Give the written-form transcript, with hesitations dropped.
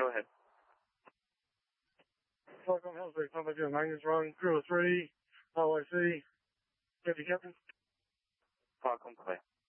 Go ahead. Falcon Hellsay, Papa Joe, Magnus Wrong, Crew 3, LIC, Deputy Captain. Falcon, play.